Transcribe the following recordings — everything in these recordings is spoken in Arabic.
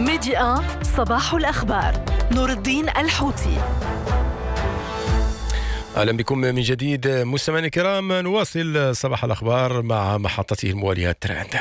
ميدي 1 صباح الأخبار. نور الدين الحوتي. أهلا بكم من جديد مستمعينا الكرام، نواصل صباح الأخبار مع محطته الموالية ترند.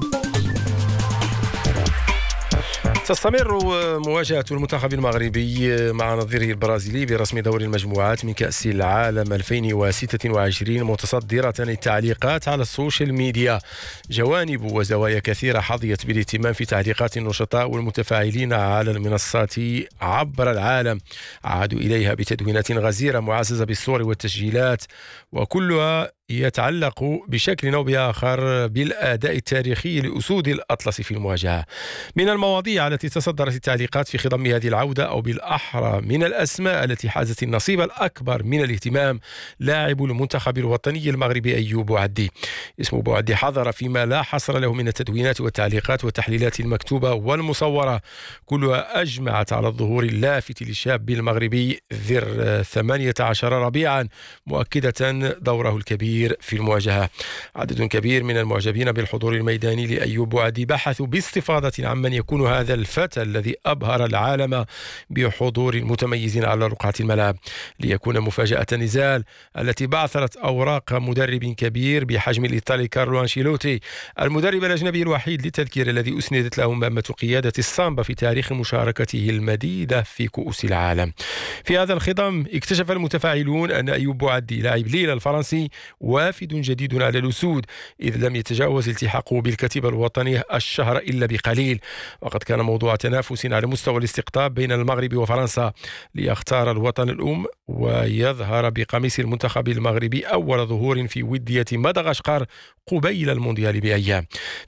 تستمر مواجهة المنتخب المغربي مع نظيره البرازيلي برسم دور المجموعات من كأس العالم 2026 متصدرة التعليقات على السوشيال ميديا. جوانب وزوايا كثيرة حظيت بالاهتمام في تعليقات النشطاء والمتفاعلين على المنصات عبر العالم، عادوا إليها بتدوينات غزيرة معززة بالصور والتسجيلات، وكلها يتعلق بشكل أو بآخر بالأداء التاريخي لأسود الأطلس في المواجهة. من المواضيع التي تصدرت التعليقات في خضم هذه العودة، أو بالأحرى من الأسماء التي حازت النصيب الأكبر من الاهتمام، لاعب المنتخب الوطني المغربي أيوب بوعدي. اسم بوعدي حضر فيما لا حصر له من التدوينات والتعليقات والتحليلات المكتوبة والمصورة، كلها أجمعت على الظهور اللافت للشاب المغربي ذر 18 ربيعا، مؤكدة دوره الكبير في المواجهة. عدد كبير من المعجبين بالحضور الميداني لأيوب بوعدي بحثوا باستفاضة عن من يكون هذا الفتى الذي أبهر العالم بحضور متميز على رقعة الملعب، ليكون مفاجأة النزال التي بعثرت أوراق مدرب كبير بحجم الإيطالي كارلو أنشيلوتي، المدرب الأجنبي الوحيد للتذكير الذي أسندت له مهمة قيادة السامبا في تاريخ مشاركته المديدة في كؤوس العالم. في هذا الخضم اكتشف المتفاعلون أن أيوب بوعدي لاعب ليل الفرنسي وافد جديد على الأسود، إذ لم يتجاوز التحاقه بالكتيبة الوطنية الشهر إلا بقليل، وقد كان موضوع تنافس على مستوى الاستقطاب بين المغرب وفرنسا ليختار الوطن الأم ويظهر بقميص المنتخب المغربي أول ظهور في ودية مدغشقر قبيل المونديال بأيام.